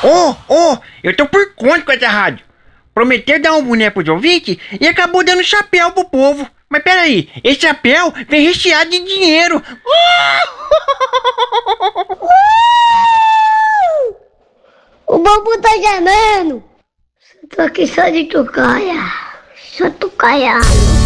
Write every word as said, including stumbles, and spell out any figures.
Ô, ô, eu tô por conta com essa rádio. Prometeu dar um boné pros ouvintes e acabou dando chapéu pro povo. Mas peraí, esse chapéu vem recheado de dinheiro. O bobo tá gemendo. Tô aqui só de tucaia. Só tucaiano.